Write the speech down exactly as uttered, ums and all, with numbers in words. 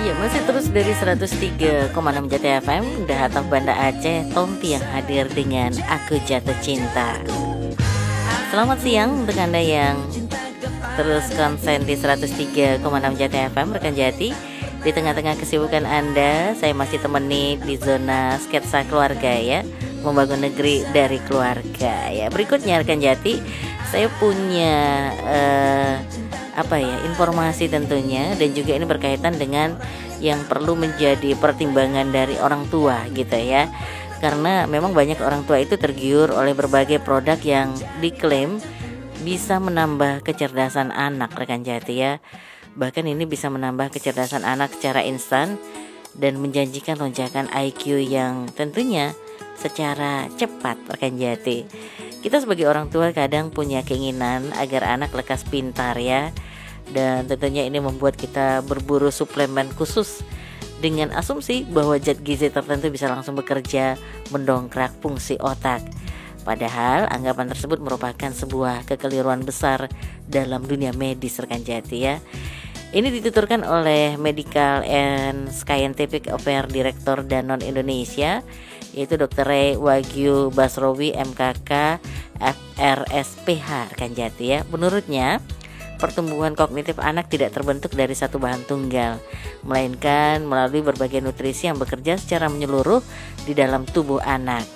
Ya, masih terus dari seratus tiga koma enam Jati F M, Dahataf Banda Aceh, Tompi yang hadir dengan Aku Jatuh Cinta. Selamat siang untuk Anda yang terus konsen di seratus tiga koma enam Jati F M, rekan Jati. Di tengah-tengah kesibukan Anda, saya masih temani di zona sketsa keluarga ya, membangun negeri dari keluarga ya. Berikutnya rekan Jati, saya punya uh, apa ya informasi tentunya, dan juga ini berkaitan dengan yang perlu menjadi pertimbangan dari orang tua gitu ya. Karena memang banyak orang tua itu tergiur oleh berbagai produk yang diklaim bisa menambah kecerdasan anak rekan Jati ya. Bahkan ini bisa menambah kecerdasan anak secara instan dan menjanjikan lonjakan I Q yang tentunya secara cepat rekan Jati. Kita sebagai orang tua kadang punya keinginan agar anak lekas pintar ya. Dan tentunya ini membuat kita berburu suplemen khusus dengan asumsi bahwa zat gizi tertentu bisa langsung bekerja mendongkrak fungsi otak. Padahal anggapan tersebut merupakan sebuah kekeliruan besar dalam dunia medis rekan Jati ya. Ini dituturkan oleh Medical and Scientific Affairs Director Danone Indonesia, yaitu dokter Ray Wagyu Basrowi M K K F R S P H rekan Jati ya. Menurutnya, pertumbuhan kognitif anak tidak terbentuk dari satu bahan tunggal, melainkan melalui berbagai nutrisi yang bekerja secara menyeluruh di dalam tubuh anak.